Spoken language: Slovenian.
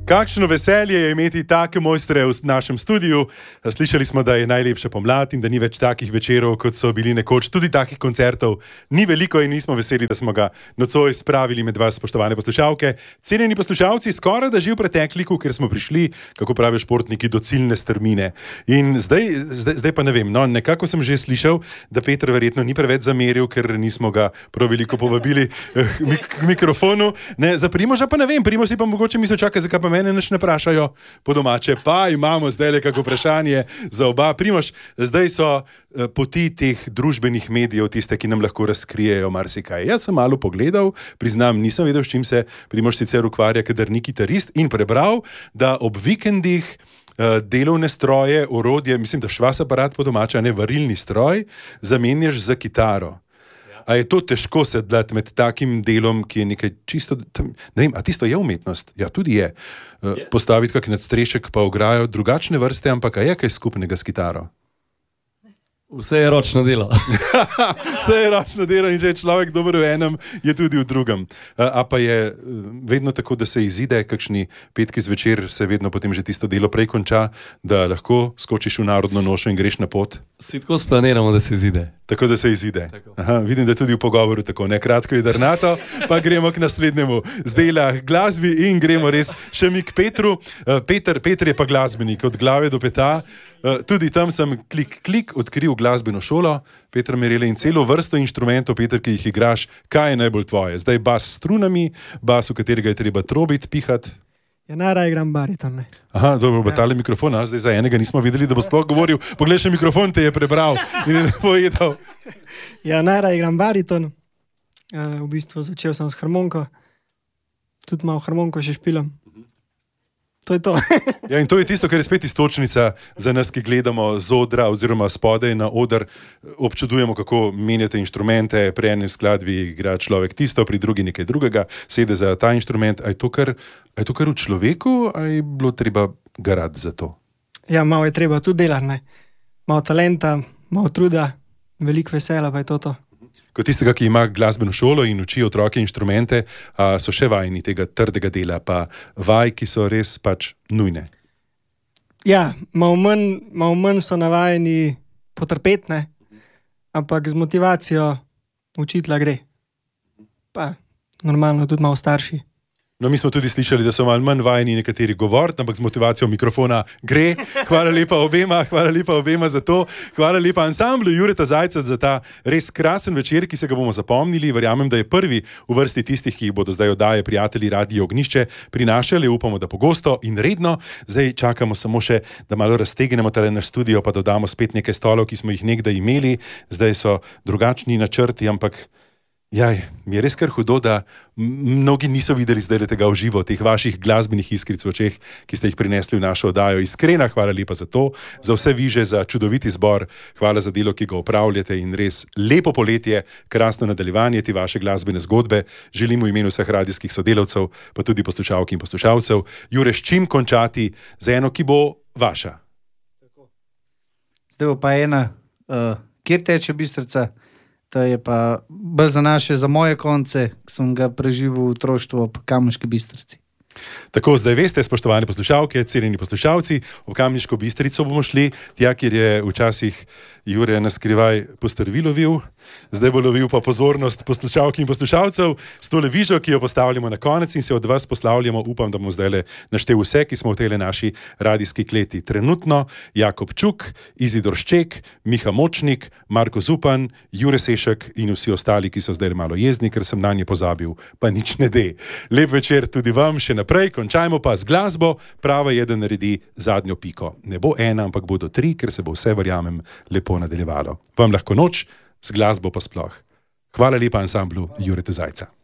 Kakšno veselje je imeti take mojstre v našem studiu. Slišali smo, da je najlepša pomlad in da ni več takih večerov, kot so bili nekoč. Tudi takih koncertov ni veliko in nismo veseli, da smo ga nocoj spravili med vas, spoštovane poslušalke. Cenjeni poslušalci, skoraj da že v pretekliku, ker smo prišli, kako pravijo športniki, do ciljne strmine. In zdaj pa ne vem, no, nekako sem že slišal, da Peter verjetno ni preveč zameril, ker nismo ga prav veliko povabili k mikrofonu. Ne, za Primoža pa ne vem, Primož si pa mogoče misli, čaka, zakaj pa mene nič ne vprašajo po domače. Pa imamo zdaj le kako vprašanje za oba. Primož, zdaj so poti teh družbenih medijev tiste, ki nam lahko razkrijejo marsikaj. Jaz sem malo pogledal, priznam, nisem vedel, s čim se Primož sicer ukvarja, kadar ni kitarist, in prebral, da ob vikendih delovne stroje, orodje, mislim, da švas aparat po domače, ne varilni stroj, zamenjaš za kitaro. A je to težko sedlati med takim delom, ki je nekaj čisto, ne vem, a tisto je umetnost? Ja, tudi je. Postaviti kak nadstrešek pa ograjo drugačne vrste, ampak a je kaj skupnega s kitaro? Vse je ročno delo. Vse je ročno delo in že je človek dober v enem, je tudi v drugem. A pa je vedno tako, da se izide, kakšni petki zvečer se vedno potem že tisto delo prej konča, da lahko skočiš v narodno nošo in greš na pot? Si tako splaniramo, da se izide. Tako da se izide. Aha, vidim, da tudi v pogovoru tako, ne kratko je drnato, pa gremo k naslednjemu zdela glasbi in gremo res še mi k Petru. Peter je pa glasbenik od glave do peta. Tudi tam sem klik odkril glasbeno šolo, Peter Merele, in celo vrsto inštrumentov, Peter, ki jih igraš. Kaj je najbolj tvoje? Zdaj bas s strunami, bas, v katerega je treba trobiti, pihati? Ja, najraje igram bariton. Ne. Aha, dobro, bo tale mikrofon, zdaj za enega nismo videli, da bo sploh govoril. Poglej, še mikrofon te je prebral in je povedal. Ja, najraje igram bariton. V bistvu začel sem s harmoniko. Tudi malo harmoniko še špilam. To je to. Ja, in to je tisto, kar je spet istočnica za nas, ki gledamo z odra oziroma spodaj na oder. Občudujemo, kako menjate inštrumente, pri eni skladbi igra človek tisto, pri drugi nekaj drugega, sede za ta inštrument. A je to kar v človeku, a je bilo treba garati za to? Ja, malo je treba tudi delati, ne. Malo talenta, malo truda, veliko vesela, pa je to. Kot tistega, ki ima glasbeno šolo in uči otroke inštrumente, so še vajeni tega trdega dela, pa vaj, ki so res pač nujne. Ja, malo manj so navajeni potrpeti, ne? Ampak z motivacijo učitla gre. Pa normalno tudi malo starši. No, mi smo tudi slišali, da so malo manj vajeni nekateri govoriti, ampak z motivacijo mikrofona gre. Hvala lepa obema za to. Hvala lepa ansamblu Jureta Zajca za ta res krasen večer, ki se ga bomo zapomnili. Verjamem, da je prvi v vrsti tistih, ki jih bodo zdaj oddaje prijatelji Radio Ognjišče prinašali. Upamo, da pogosto in redno. Zdaj čakamo samo še, da malo raztegnemo tale naš studio, pa dodamo spet nekaj stolov, ki smo jih nekdaj imeli. Zdaj so drugačni načrti, ampak jaj, mi je res kar hudo, da mnogi niso videli zdaj tega v živo, teh vaših glasbenih iskric v očeh, ki ste jih prinesli v našo oddajo. Iskrena hvala lepa za to, za vse viže, za čudoviti zbor, hvala za delo, ki ga opravljate in res lepo poletje, krasno nadaljevanje te vaše glasbene zgodbe. Želim v imenu vseh radijskih sodelavcev, pa tudi poslušalk in poslušalcev. Jure, s čim končati z eno, ki bo vaša? Zdaj bo pa ena, kjer teče Bistrica. To je pa bolj za moje konce, ki sem ga preživel v otroštvu ob Kamniški Bistrici. Tako, zdaj veste, spoštovane poslušalke, cenjeni poslušalci, v Kamniško Bistrico bomo šli, tja, kjer je včasih Jure na skrivaj postrvi lovil, zdaj bo lovil pa pozornost poslušalk in poslušalcev s tole vižo, ki jo postavljamo na konec in se od vas poslavljamo. Upam, da bomo zdaj naštel vse, ki smo v tej naši radijski kleti. Trenutno Jakob Čuk, Izidor Šček, Miha Močnik, Marko Zupan, Jure Sešek in vsi ostali, ki so zdaj malo jezni, ker sem na nje pozabil, pa nič ne de. Lep večer tudi vam, še naprej, končajmo pa z glasbo. Prava je, da naredi zadnjo piko. Ne bo ena, ampak bodo tri, ker se bo vse, verjamem, lepo nadaljevalo. Vam lahko noč, z glasbo pa sploh. Hvala lepa ansamblu Jureta Zajca.